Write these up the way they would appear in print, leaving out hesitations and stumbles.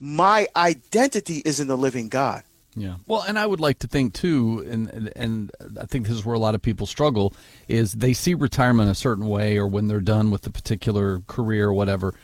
my identity is in the living God. Yeah. Well, and I would like to think too, and I think this is where a lot of people struggle, is they see retirement a certain way, or when they're done with a particular career or whatever.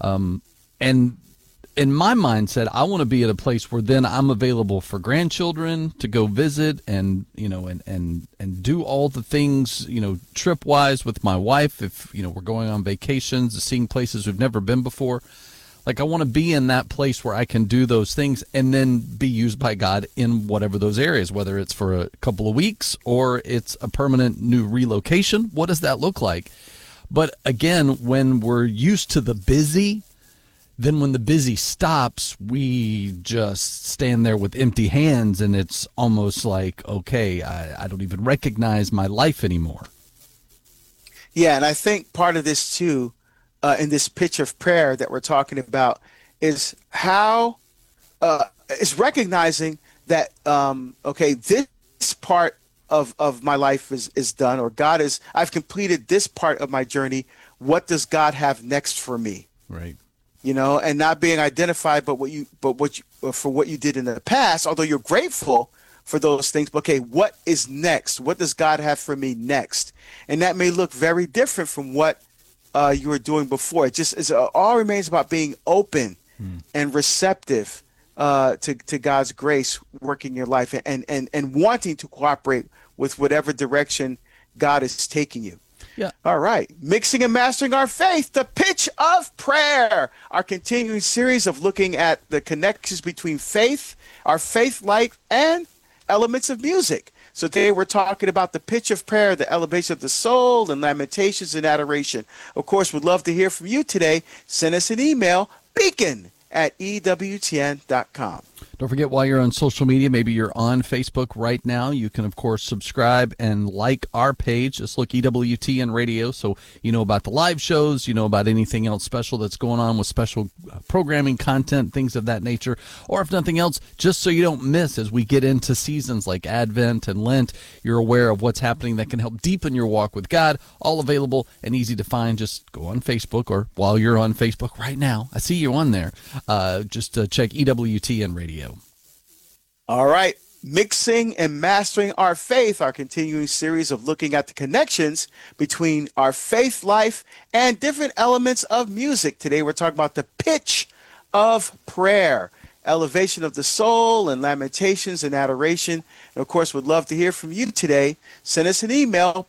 And in my mindset, I want to be at a place where then I'm available for grandchildren to go visit and, and do all the things, trip wise with my wife. If, we're going on vacations, seeing places we've never been before. Like, I want to be in that place where I can do those things and then be used by God in whatever those areas, whether it's for a couple of weeks or it's a permanent new relocation. What does that look like? But again, when we're used to the busy, then when the busy stops, we just stand there with empty hands, and it's almost like, okay, I don't even recognize my life anymore. Yeah, and I think part of this too, in this pitch of prayer that we're talking about, is how is recognizing that this part of my life is done, or I've completed this part of my journey. What does God have next for me? Right. And not being identified, but what you did in the past. Although you're grateful for those things, but okay, what is next? What does God have for me next? And that may look very different from what you were doing before. It all remains about being open and receptive to God's grace working in your life, and wanting to cooperate with whatever direction God is taking you. Yeah. All right. Mixing and mastering our faith, the pitch of prayer, our continuing series of looking at the connections between faith, our faith life, and elements of music. So today we're talking about the pitch of prayer, the elevation of the soul, and lamentations and adoration. Of course, we'd love to hear from you today. Send us an email, beacon@ewtn.com. Don't forget, while you're on social media, maybe you're on Facebook right now, you can, of course, subscribe and like our page. Just look EWTN Radio, so you know about the live shows, you know about anything else special that's going on with special programming, content, things of that nature. Or if nothing else, just so you don't miss as we get into seasons like Advent and Lent, you're aware of what's happening that can help deepen your walk with God. All available and easy to find. Just go on Facebook, or while you're on Facebook right now, I see you on there, just check EWTN Radio. All right. Mixing and mastering our faith, our continuing series of looking at the connections between our faith life and different elements of music. Today we're talking about the pitch of prayer, elevation of the soul, and lamentations and adoration. And of course, we'd love to hear from you today. Send us an email,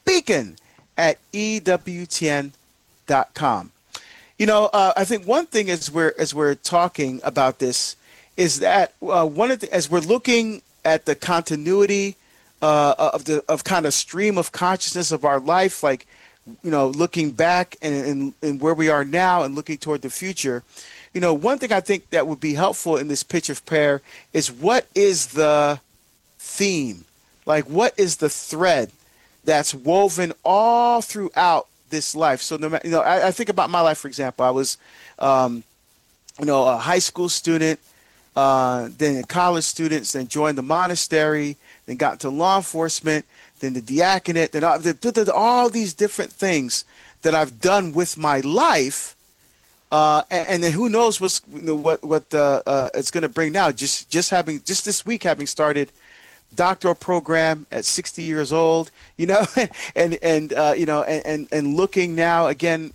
beacon@ewtn.com. I think one thing as we're talking about this is that as we're looking at the continuity of kind of stream of consciousness of our life, like looking back and where we are now and looking toward the future, one thing I think that would be helpful in this pitch of prayer is, what is the theme? Like, what is the thread that's woven all throughout this life? So I think about my life, for example. I was a high school student, then a college student, then joined the monastery, then got into law enforcement, then the diaconate, then all these different things that I've done with my life, and then who knows what it's going to bring now. Just this week, having started doctoral program at 60 years old, and looking now again,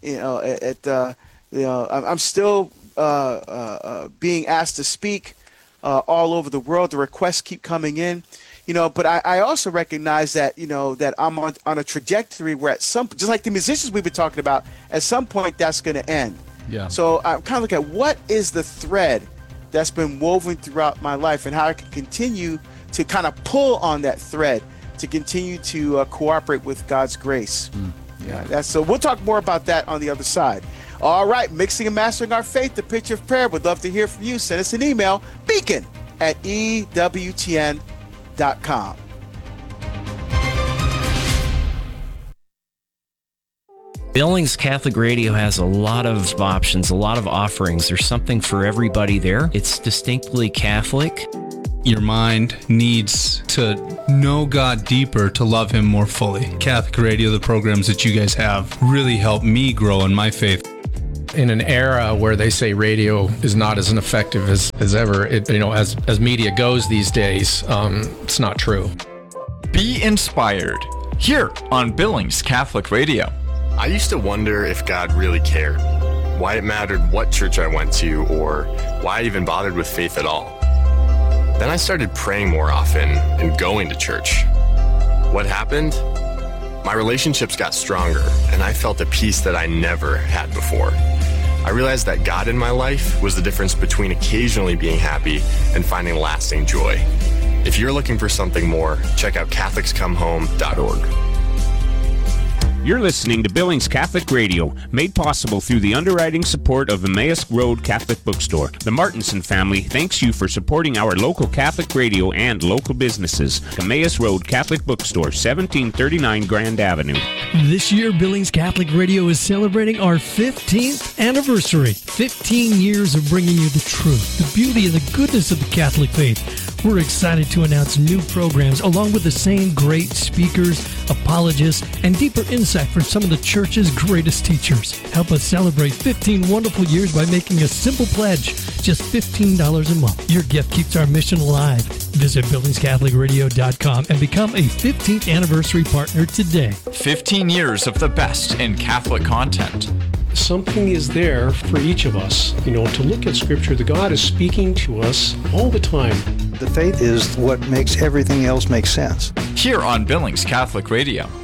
I'm still being asked to speak all over the world. The requests keep coming in, but I also recognize that, that I'm on a trajectory where just like the musicians we've been talking about, at some point that's going to end. Yeah. So I'm kind of looking at what is the thread that's been woven throughout my life, and how I can continue to kind of pull on that thread to continue to cooperate with God's grace. So we'll talk more about that on the other side. All right, mixing and mastering our faith, the pitch of prayer. Would love to hear from you. Send us an email, beacon@ewtn.com. Billings Catholic Radio has a lot of options, a lot of offerings. There's something for everybody there. It's distinctly Catholic. Your mind needs to know God deeper to love Him more fully. Catholic Radio, the programs that you guys have, really help me grow in my faith. In an era where they say radio is not as effective as ever, as media goes these days, it's not true. Be inspired here on Billings Catholic Radio. I used to wonder if God really cared, why it mattered what church I went to, or why I even bothered with faith at all. Then I started praying more often and going to church. What happened? My relationships got stronger, and I felt a peace that I never had before. I realized that God in my life was the difference between occasionally being happy and finding lasting joy. If you're looking for something more, check out CatholicsComeHome.org. You're listening to Billings Catholic Radio, made possible through the underwriting support of Emmaus Road Catholic Bookstore. The Martinson family thanks you for supporting our local Catholic radio and local businesses. Emmaus Road Catholic Bookstore, 1739 Grand Avenue. This year, Billings Catholic Radio is celebrating our 15th anniversary. 15 years of bringing you the truth, the beauty, and the goodness of the Catholic faith. We're excited to announce new programs along with the same great speakers, apologists, and deeper insight from some of the church's greatest teachers. Help us celebrate 15 wonderful years by making a simple pledge, just $15 a month. Your gift keeps our mission alive. Visit BillingsCatholicRadio.com and become a 15th anniversary partner today. 15 years of the best in Catholic content. Something is there for each of us, to look at Scripture. The God is speaking to us all the time. The faith is what makes everything else make sense. Here on Billings Catholic Radio.